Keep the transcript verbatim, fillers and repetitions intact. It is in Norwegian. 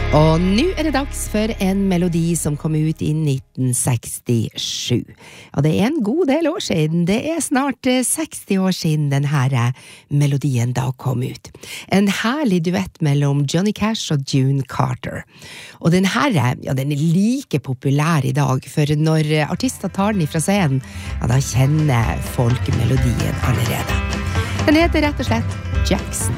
Og nå er det dags for en melodi som kom ut i nitten sekstisju. Og det er en god del år siden, det er snart seksti år siden denne melodien da kom ut. En herlig duett mellom Johnny Cash og June Carter. Og den her, ja, den er like populær i dag, for når artister tar den fra scenen, ja, da kjenner folk melodien allerede. Den heter rett og slett Jackson.